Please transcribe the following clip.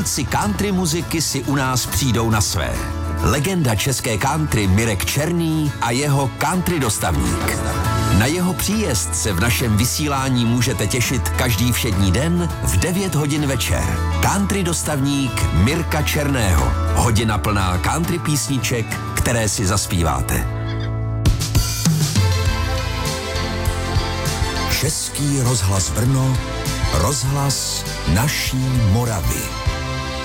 milovníci country muziky si u nás přijdou na své. Legenda české country Mirek Černý a jeho country dostavník. Na jeho příjezd se v našem vysílání můžete těšit každý všední den v 9 hodin večer. Country dostavník Mirka Černého. Hodina plná country písniček, které si zaspíváte. Český rozhlas Brno, rozhlas naší Moravy.